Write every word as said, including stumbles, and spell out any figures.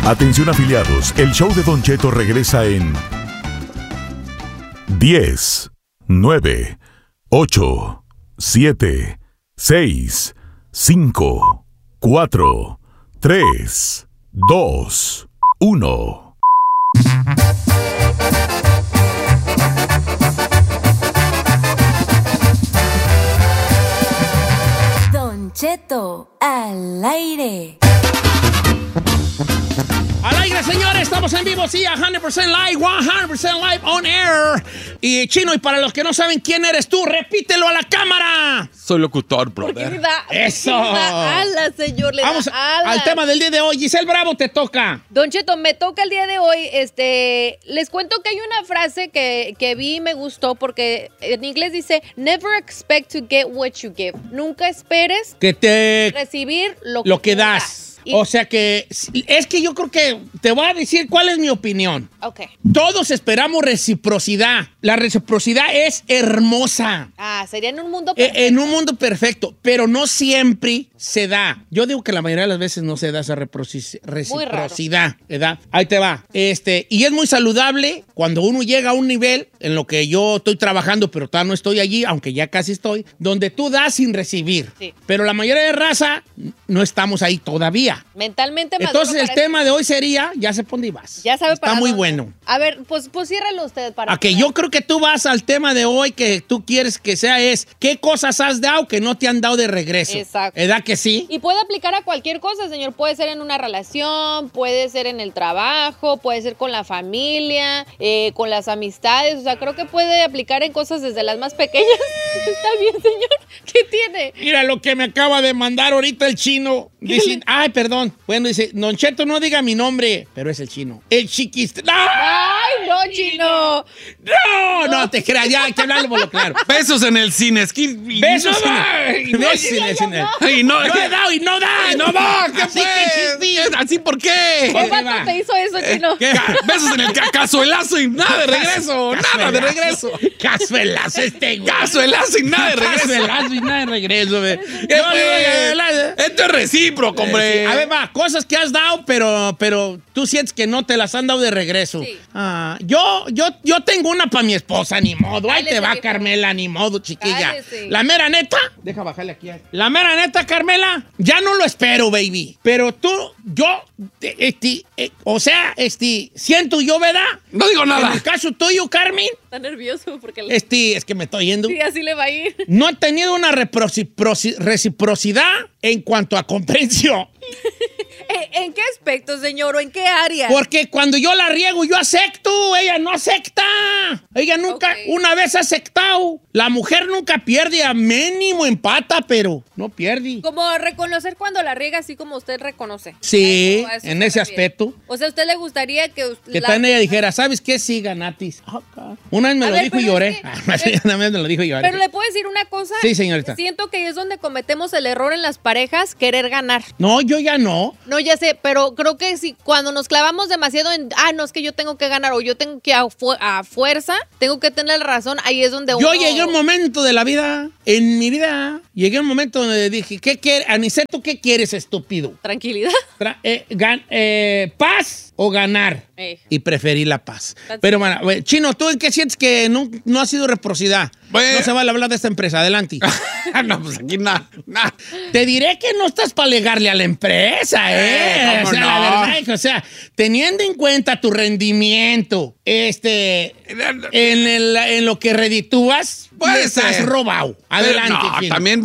Atención afiliados, el show de Don Cheto regresa en diez, nueve, ocho, siete, seis, cinco, cuatro, tres, dos, uno. Don Cheto al aire. Al aire, señores, estamos en vivo, sí, cien por ciento live, cien por ciento live on air. Y Chino, y para los que no saben quién eres tú, repítelo a la cámara. Soy locutor, brother. Da, Eso. Da alas, señor, le Vamos da alas. al tema del día de hoy. Giselle Bravo, te toca. Don Cheto, me toca el día de hoy. Este, les cuento que hay una frase que, que vi y me gustó porque en inglés dice, never expect to get what you give. Nunca esperes Que te... recibir lo, lo que tú das. Y- O sea que es que yo creo que te voy a decir cuál es mi opinión. Ok. Todos esperamos reciprocidad. La reciprocidad es hermosa. Ah, sería en un mundo Eh, perfecto. En un mundo perfecto, pero no siempre se da. Yo digo que la mayoría de las veces no se da esa reproci- reciprocidad, ¿verdad? Ahí te va. Este, y es muy saludable cuando uno llega a un nivel en lo que yo estoy trabajando, pero todavía no estoy allí, aunque ya casi estoy, donde tú das sin recibir. Sí. Pero la mayoría de raza no estamos ahí todavía. Mentalmente maduro Entonces el para tema de hoy sería, ya sé por dónde vas. Ya sabe Está para muy dónde. bueno. A ver, pues, pues ciérralo usted para... A que yo creo que tú vas al tema de hoy que tú quieres que sea es ¿qué cosas has dado que no te han dado de regreso? Exacto. ¿Verdad que sí? Y puede aplicar a cualquier cosa, señor. Puede ser en una relación, puede ser en el trabajo, puede ser con la familia, eh, con las amistades. O sea, creo que puede aplicar en cosas desde las más pequeñas. Está bien, señor. ¿Qué tiene? Mira lo que me acaba de mandar ahorita el chino. Dice, ay, perdón. Bueno, dice, Don Cheto, no diga mi nombre, pero es el chino. El chiquist... ¡No! ¡Ay, no, chino! ¡No! No te creas, ya hay que hablarlo por lo claro. Besos en el cine. Es que, y Besos no en va. el- Y no, besos en el cine. y no, No he dado y no da. y no va. ¿Qué Así fue? que chistín. ¿Así por qué? ¿Qué Ok, va. vato te hizo eso, chino? ¿Qué? Besos en el ca- cazuelazo y nada de regreso. Nada de regreso. Cazuelazo este güey. Cazuelazo y nada de regreso. Cazuelazo y nada de regreso, güey. ¿Qué Yo fue? le- Esto es recíproco, hombre. A ver, va, cosas que has dado, pero, pero tú sientes que no te las han dado de regreso. Sí. Ah, yo, yo, yo tengo una para mi esposa, ni modo. Ahí Dale, te va, señor. Carmela, ni modo, chiquilla. Cállese. La mera neta. Deja bajarle aquí. La mera neta, Carmela, ya no lo espero, baby. Pero tú, yo, este, eh, o sea, este, siento yo, ¿verdad? No digo En nada. el caso tuyo, Carmen, Está nervioso porque le... este, es que me estoy yendo. Sí, así le va a ir. No he tenido una reproci- reciprocidad en cuanto a comprensión. ¿En, en qué aspecto, señor? ¿O en qué área? Porque cuando yo la riego, yo acepto. Ella no acepta. Ella nunca, Ok. una vez ha aceptado. La mujer nunca pierde, a mínimo empata, pero no pierde. Como reconocer cuando la riega, así como usted reconoce. Sí, A eso- a eso en se ese refiere. aspecto. O sea, ¿a usted le gustaría que... us- Que la- también ella dijera, ¿sabes qué? Sí, ganatis. Una vez me A lo ver, dijo y pero lloré. es que- Una vez me lo dijo y lloré. Pero le puedo decir una cosa. Sí, señorita. Siento que es donde cometemos el error en las parejas, querer ganar. No, yo ya no. No, ya sé, pero creo que si cuando nos clavamos demasiado en, ah, no, es que yo tengo que ganar o yo tengo que a, fu- a fuerza, tengo que tener razón, ahí es donde Yo uno... llegué a un momento de la vida, en mi vida, llegué a un momento donde dije, ¿qué quieres? Aniceto, ¿qué quieres, estúpido? Tranquilidad. Tra- eh, gan- eh, ¿Paz o ganar? Eh. Y preferí la paz. That's Pero, bueno, güey, Chino, ¿tú en qué sientes que no, no ha sido reciprocidad? Bueno. No se vale hablar de esta empresa. Adelante. No, pues aquí nada. Nada. Te diré que no estás para legarle a la empresa, ¿eh? Eh, ¿cómo o sea, no? la verdad es que, o sea, teniendo en cuenta tu rendimiento, este, en, el- en lo que reditúas, Puede les has ser. robado. Adelante, Pero no, Chino. también